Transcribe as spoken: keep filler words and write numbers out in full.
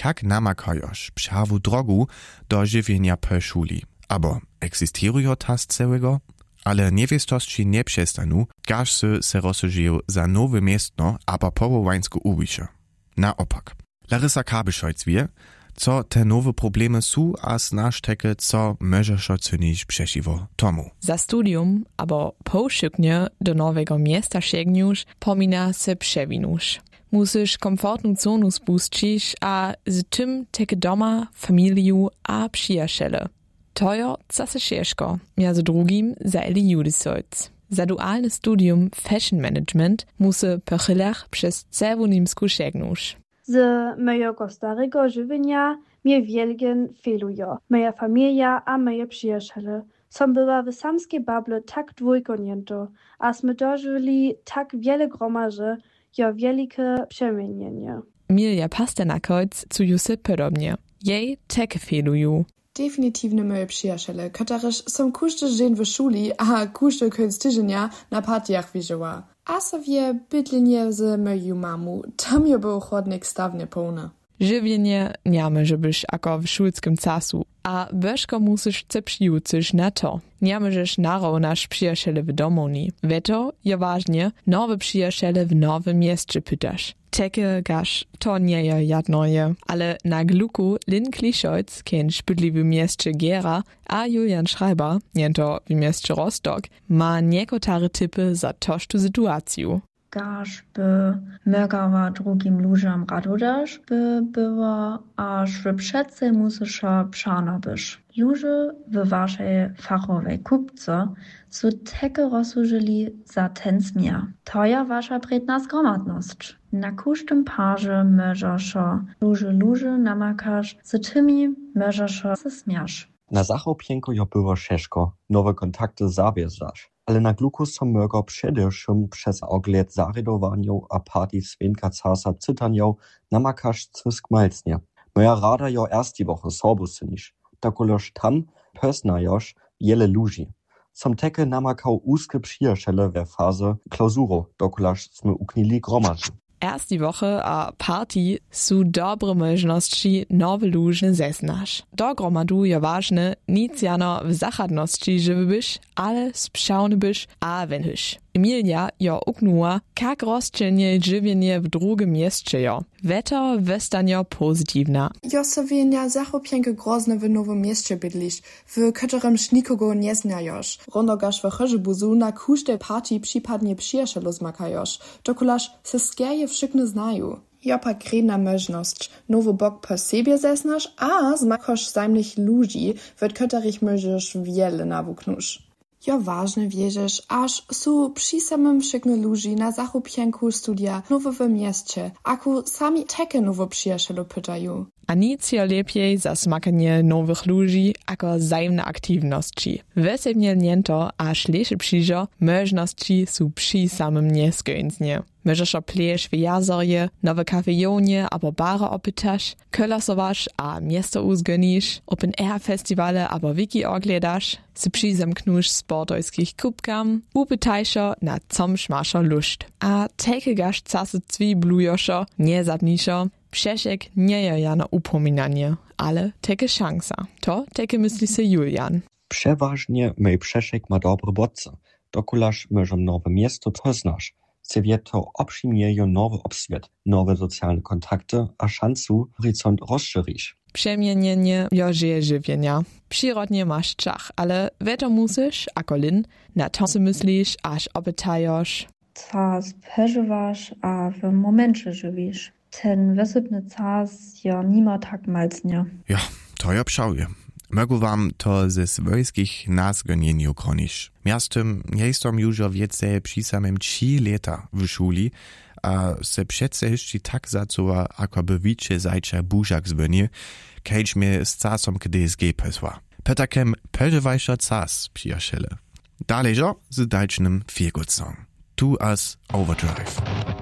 jak namakajosz pšawu drogu do żywienia po szuli. Abo eksisterujo tas całego? Ale niewiestosci nie przestanu, każ se se rozsądził za nowe miestno, abo powołańsku uwisze. Naopak. Larissa Kabyszojc wie, co te nowe problemy są, a znasz takie, co możesz ocenić przeciwo tomu. Za studium, abo poszuknie do nowego miasta sięgniesz, pomina se przewinąsz. Musisz komfortną zonu spuścić, a z tym takie doma, familiu a przyjaciele. Tojo, co se ciężko, między drugim za Eli Judysojc. Za dualne studium Fashion Management musi po chwilach przez całą Niemsku sięgnąć. Z mojego starego żywienia mnie wielgen felujo. Moja familia a moje przyjaciele. Som była w samskiej bable tak dwójkonięto, a sme dożyli tak wiele gromarzy, jo wielkie przemienienie. Milja Pasternakojc czują się podobnie. Jej takie feluju. Definitywne moje przyjaciele, któreż są każdy dzień w szuli, a każdy końc tygodnia na partiach widziała. A sobie bydlenie z moją mamą, tam jo był chodnik stawnie pełny. Żywienie nie może być jako w szulskim czasu, a beszko musisz se przyjuczyć na to. Nie możesz narównać przyjaciele w domowni. Weto je ważne, nowe przyjaciele w nowym mieście pytasz. Takie gasz, to nie je jadnoje, ale na gluku Lin Kliszojc, kiedyś bydli w mieście Gera, a Julian Schreiber, niento w mieście Rostock, ma niekotare typy za tożtu sytuację. Gaż by mogła drugim ludziom radować, by była, aż w przedce musisz przana być. Ludzie w waszej fachowej kupce są takie rozsłużyli za ten zmiar. To jest wasza predna zgromadność. Na każdym parze możesz ludzie ludzie namakasz, z tymi możesz się śmiać. Na zachopienko jo było ciężko, nowe kontakty zawiązasz. Ale na gluku są mogło przede wszystkim przez ogląd zaredowania a partii Svenka Casa cytanią namakasz cysk malcnie. Moja rada jo ersti woche sobu synisz. Takoleż tam poznajosz wiele ludzi. Som takie namakał úzke przyjaciele we faze klausuro, dokoleż sme uknili gromadzi. Erst die Woche a Party su dobre możności nowe luźne zeznasz. Do gromadu je ważne, nic jano w zachadności żywy byś, ale sprzałny byś a wenhysz. Emilia jo uknęła, jak rozczynie żywienie w drugim mieście jo. Weto westanie pozytywna. Jo sobie nie zachopienke grozne w nowym mieście bydlisz, w którym nikogo nie znajosz. Rondogasz w Chyrzybuzu na każdej partii przypadnie przyjacielu zmakajosz, dokulaż se skieje wszyscy znają. Jo pa gredna możność, nowy bok po sobie zeznasz, a zmakasz zajmnych ludzi, w których możesz wiele nawuknusz. Jo ważne wierzysz, aż su przy samym wszyscy ludzi na zachopienku studia nowe w mieście, ako sami takie nowe przyjaciele pytają. A nic je lepiej za smakanie nowych ludzi, jako zajemne aktywności. Wesemnielnięto aż lesze przyjrzo, możności su przy samym nieskojńcnie. Możesz plejesz w jazorje, nowe kafejonie abo bare opytasz, kolasowasz a miasto uzgonisz, open air festivale abo wiki ogledasz, se przyzemknusz sportojskich kubkam, upytajszo na com szmaszo lust. A teke gasz casy cwi blujoszo, nie zadniszo, Przeszek nie je jano upominanie, ale teke szansa. To teke myśli se Julian. Przeważnie mej przeszek ma dobre bodce, dokulaż możem nowe miasto poznasz. Se wie to obszimiejo nowy obswiat, nowe socjalne kontakty, a szansu horyzont rozszerzysz. Przemienienie joże żywienia. Przyrodnie masz czach, ale weto musisz, ako Lin, na to se myślisz, aż opytajosz. Czas przeżywasz, a w momencie żywisz. Ten wysypny czas ja nima tak malcnie. Ja, to ja pszałuje. Mogę wam to ze swojskich nazgonieniu kronisz. Miastem jestem już więcej przy samym trzy lata w szuli, a se przece jeszcze tak zacuwa, jako by wicze zajcze bużak zbynie, kiedyś mnie z czasem kiedyś gesła. Petakem peżywajsza czas, przyjaciele. Dalej jo z dalszym Feelgood Song. Tu as Overdrive.